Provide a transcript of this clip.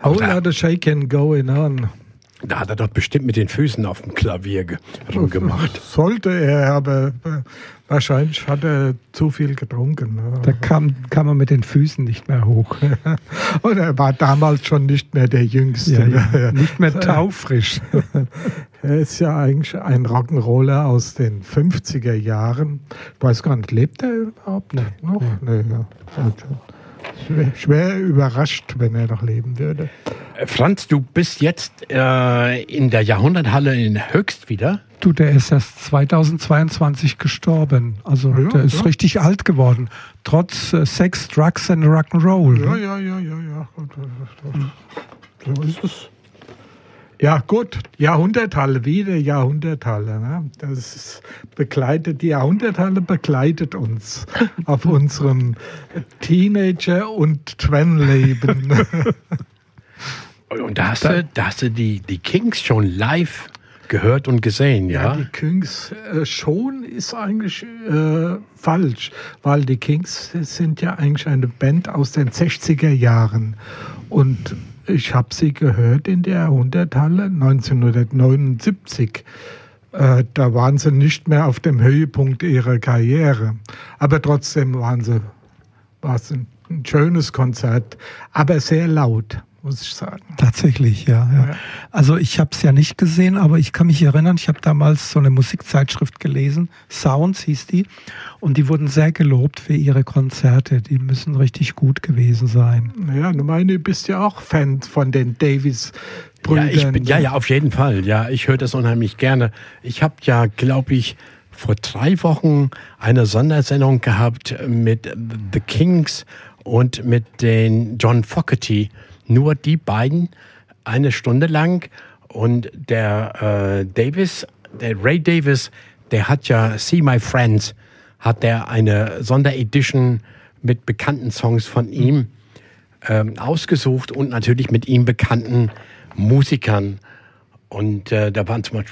Whole lot of shaking going on. Da hat er doch bestimmt mit den Füßen auf dem Klavier rumgemacht. Sollte er, aber wahrscheinlich hat er zu viel getrunken. Da kam er mit den Füßen nicht mehr hoch. Und er war damals schon nicht mehr der Jüngste. Ja. Nicht mehr taufrisch. Er ist ja eigentlich ein Rock'n'Roller aus den 50er Jahren. Ich weiß gar nicht, lebt er überhaupt noch? Nee, ja. Schwer überrascht, wenn er noch leben würde. Franz, du bist jetzt in der Jahrhunderthalle in Höchst wieder. Du, der ist erst 2022 gestorben. Also Ja, der ist ja. richtig alt geworden. Trotz Sex, Drugs and Rock'n'Roll. Ja. So ist es. Ja, gut. Jahrhunderthalle, wieder Jahrhunderthalle. Ne? Die Jahrhunderthalle begleitet uns auf unserem Teenager- und Twen-Leben. Und da hast du die Kings schon live gehört und gesehen, ja? Die Kings schon ist eigentlich falsch, weil die Kings sind ja eigentlich eine Band aus den 60er Jahren. Und ich habe sie gehört in der Jahrhunderthalle 1979. Da waren sie nicht mehr auf dem Höhepunkt ihrer Karriere. Aber trotzdem war es ein schönes Konzert, aber sehr laut, muss ich sagen. Tatsächlich, ja. Also ich habe es ja nicht gesehen, aber ich kann mich erinnern, ich habe damals so eine Musikzeitschrift gelesen, Sounds hieß die, und die wurden sehr gelobt für ihre Konzerte. Die müssen richtig gut gewesen sein. Ja, du meine, du bist ja auch Fan von den Davis-Brüdern. Ja, auf jeden Fall. Ja, ich höre das unheimlich gerne. Ich habe ja, glaube ich, vor 3 Wochen eine Sondersendung gehabt mit The Kings und mit den John Fogerty. Nur die beiden, 1 Stunde lang. Und der Ray Davis, der hat ja See My Friends, hat der eine Sonderedition mit bekannten Songs von ihm ausgesucht und natürlich mit ihm bekannten Musikern. Und da waren zum Beispiel